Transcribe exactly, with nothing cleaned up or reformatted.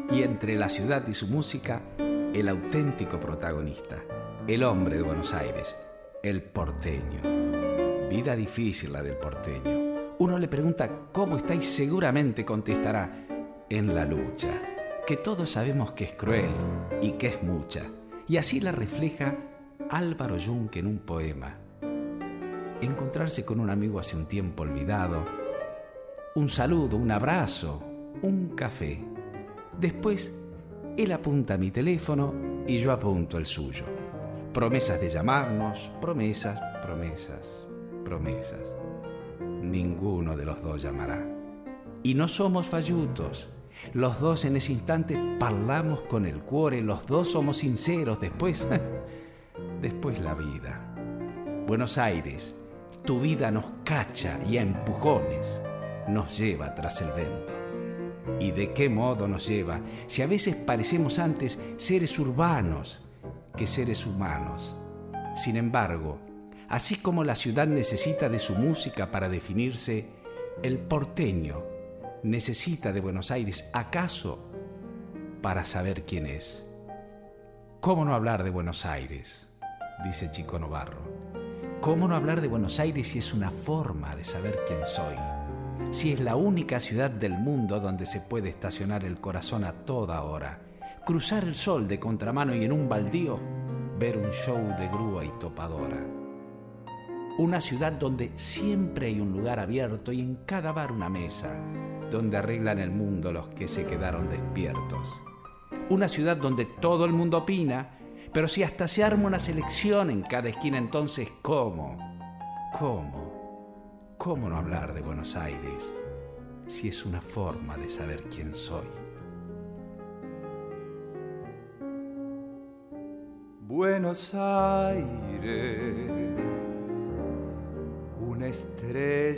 Y entre la ciudad y su música, el auténtico protagonista, el hombre de Buenos Aires, el porteño. Vida difícil la del porteño. Uno le pregunta cómo está y seguramente contestará: en la lucha, que todos sabemos que es cruel y que es mucha. Y así la refleja Álvaro Yunque en un poema. Encontrarse con un amigo hace un tiempo olvidado, un saludo, un abrazo, un café. Después, él apunta mi teléfono y yo apunto el suyo. Promesas de llamarnos, promesas, promesas, promesas. Ninguno de los dos llamará. Y no somos fallutos. Los dos en ese instante parlament con el cuore, los dos somos sinceros. Después, después la vida. Buenos Aires, tu vida nos cacha y a empujones nos lleva tras el viento. ¿Y de qué modo nos lleva? Si a veces parecemos antes seres urbanos que seres humanos. Sin embargo, así como la ciudad necesita de su música para definirse, el porteño necesita de Buenos Aires, ¿acaso para saber quién es? ¿Cómo no hablar de Buenos Aires?, dice Chico Novarro. ¿Cómo no hablar de Buenos Aires si es una forma de saber quién soy? Si es la única ciudad del mundo donde se puede estacionar el corazón a toda hora, cruzar el sol de contramano y en un baldío ver un show de grúa y topadora. Una ciudad donde siempre hay un lugar abierto y en cada bar una mesa, donde arreglan el mundo los que se quedaron despiertos. Una ciudad donde todo el mundo opina, pero si hasta se arma una selección en cada esquina, entonces ¿cómo? ¿Cómo? ¿Cómo no hablar de Buenos Aires si es una forma de saber quién soy? Buenos Aires, una estrella